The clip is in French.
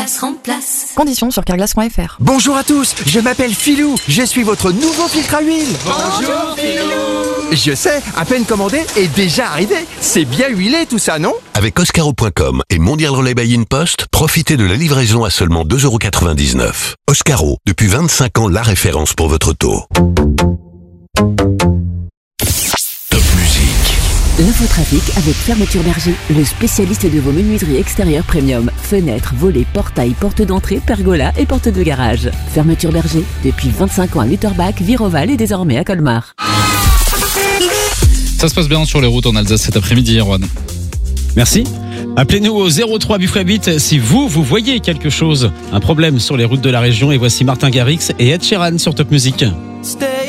Carglass remplace. Conditions sur carglass.fr. Bonjour à tous, je m'appelle Philou, je suis votre nouveau filtre à huile. Bonjour Philou. Je sais, à peine commandé et déjà arrivé. C'est bien huilé tout ça, non? Avec Oscaro.com et Mondial Relay by InPost, profitez de la livraison à seulement 2,99 €. Oscaro, depuis 25 ans, la référence pour votre auto. Top Musique. L'infotrafic avec Fermeture Berger, le spécialiste de vos menuiseries extérieures premium. Fenêtres, volets, portails, portes d'entrée, pergolas et portes de garage. Fermeture Berger, depuis 25 ans à Lutterbach, Viroval et désormais à Colmar. Ça se passe bien sur les routes en Alsace cet après-midi, Erwan. Merci. Appelez-nous au 03 Buffret si vous voyez quelque chose, un problème sur les routes de la région. Et voici Martin Garrix et Ed Sheeran sur Top Music.